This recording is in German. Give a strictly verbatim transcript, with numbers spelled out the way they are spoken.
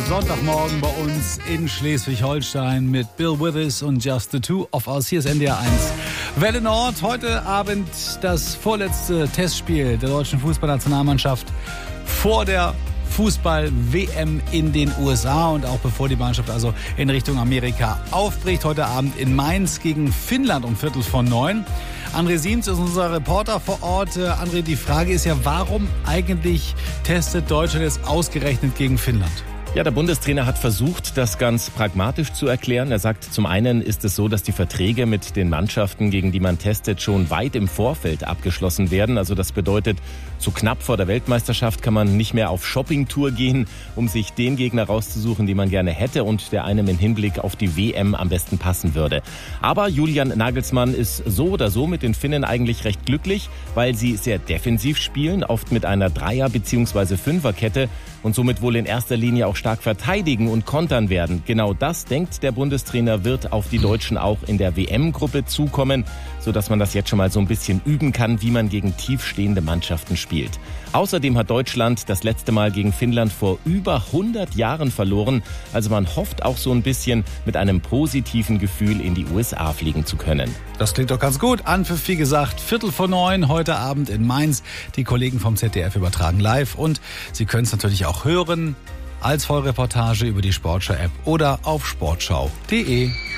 Sonntagmorgen bei uns in Schleswig-Holstein mit Bill Withers und Just the Two of Us. Hier ist N D R eins. Welle Nord, heute Abend das vorletzte Testspiel der deutschen Fußballnationalmannschaft vor der Fußball-W M in den U S A und auch bevor die Mannschaft also in Richtung Amerika aufbricht. Heute Abend in Mainz gegen Finnland um Viertel vor neun. André Siemens ist unser Reporter vor Ort. Äh, André, die Frage ist ja, warum eigentlich testet Deutschland jetzt ausgerechnet gegen Finnland? Ja, der Bundestrainer hat versucht, das ganz pragmatisch zu erklären. Er sagt, zum einen ist es so, dass die Verträge mit den Mannschaften, gegen die man testet, schon weit im Vorfeld abgeschlossen werden. Also das bedeutet, so knapp vor der Weltmeisterschaft kann man nicht mehr auf Shoppingtour gehen, um sich den Gegner rauszusuchen, den man gerne hätte und der einem im Hinblick auf die W M am besten passen würde. Aber Julian Nagelsmann ist so oder so mit den Finnen eigentlich recht glücklich, weil sie sehr defensiv spielen, oft mit einer Dreier- bzw. Fünferkette und somit wohl in erster Linie auch stark verteidigen und kontern werden. Genau das, denkt der Bundestrainer, wird auf die Deutschen auch in der W M-Gruppe zukommen, sodass man das jetzt schon mal so ein bisschen üben kann, wie man gegen tiefstehende Mannschaften spielt. Außerdem hat Deutschland das letzte Mal gegen Finnland vor über hundert Jahren verloren. Also man hofft auch so ein bisschen mit einem positiven Gefühl in die U S A fliegen zu können. Das klingt doch ganz gut. Anpfiff, wie gesagt, Viertel vor neun heute Abend in Mainz. Die Kollegen vom Z D F übertragen live und Sie können es natürlich auch hören als Vollreportage über die Sportschau-App oder auf sportschau punkt de.